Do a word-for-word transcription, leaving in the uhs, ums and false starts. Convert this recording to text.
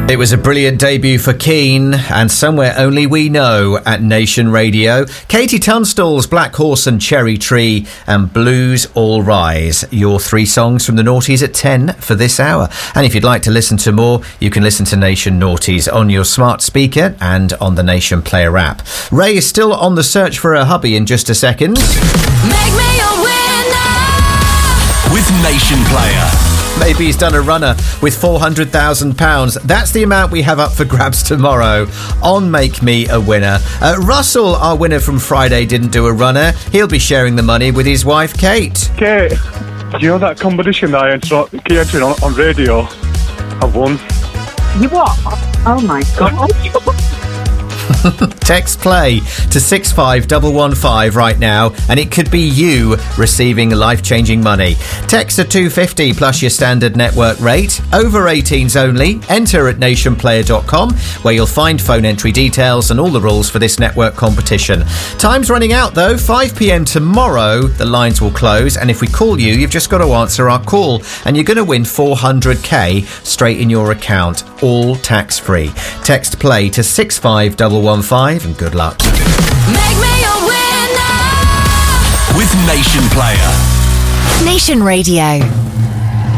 It was a brilliant debut for Keane and Somewhere Only We Know at Nation Radio. Katie Tunstall's Black Horse and Cherry Tree and Blues All Rise. Your three songs from the Naughties at ten for this hour. And if you'd like to listen to more, you can listen to Nation Naughties on your smart speaker and on the Nation Player app. Ray is still on the search for her hubby in just a second. Make me a winner with Nation Player. Maybe he's done a runner with four hundred thousand pounds. That's the amount we have up for grabs tomorrow on Make Me a Winner. Uh, Russell, our winner from Friday, didn't do a runner. He'll be sharing the money with his wife, Kate. Kate, do you know that competition that I entered, entered on, on radio? I won. You what? Oh my God. Text play to six five one one five right now and it could be you receiving life-changing money. Text to two fifty plus your standard network rate. Over eighteens only. Enter at nation player dot com where you'll find phone entry details and all the rules for this network competition. Time's running out though. five p.m. tomorrow the lines will close and if we call you, you've just got to answer our call and you're going to win four hundred k straight in your account, all tax-free. Text play to six five one one five and good luck. Make me a winner with Nation Player. Nation Radio.